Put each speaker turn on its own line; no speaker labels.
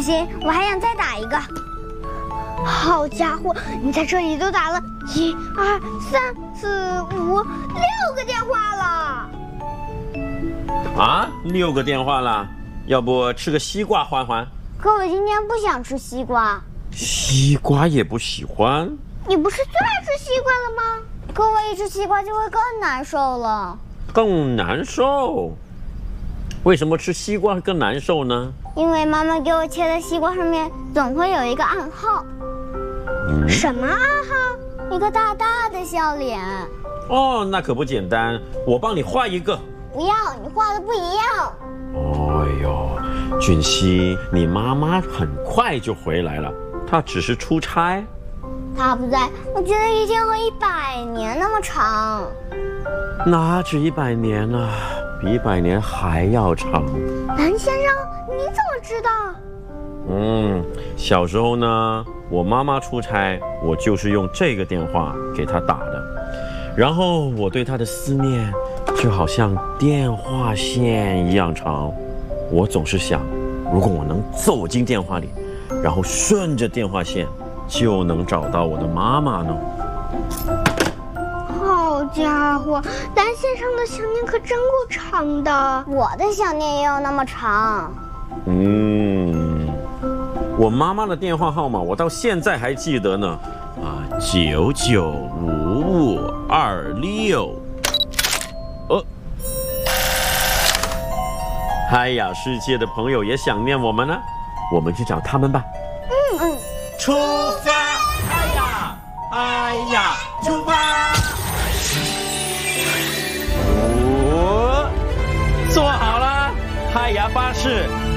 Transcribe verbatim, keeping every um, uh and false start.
行，我还想再打一个。好家伙，你在这里都打了一二三四五六个电话了。
啊，六个电话了，要不吃个西瓜缓缓？
可我今天不想吃西瓜。
西瓜也不喜欢？
你不是最爱吃西瓜了吗？可我一吃西瓜就会更难受了。
更难受？为什么吃西瓜更难受呢？
因为妈妈给我切的西瓜上面总会有一个暗号。
嗯、
什么暗号？一个大大的笑脸。
哦，那可不简单，我帮你画一个。
不要，你画的不一样。
哎呦，俊熙，你妈妈很快就回来了，她只是出差。
她不在，我觉得一天和一百年那么长。
哪止一百年呢、啊？比一百年还要长。
蓝先生，你怎么知道？
嗯，小时候呢，我妈妈出差，我就是用这个电话给她打的。然后我对她的思念就好像电话线一样长。我总是想，如果我能走进电话里，然后顺着电话线，就能找到我的妈妈呢。
好家伙，蓝先生的想念可真够长的。我的想念也有那么长。
嗯，我妈妈的电话号码我到现在还记得呢，啊，九九五五二六。呃，嗨呀，世界的朋友也想念我们呢，我们去找他们吧。
嗯嗯，
出发！哎呀，哎呀，出发！坐好了，嗨呀巴士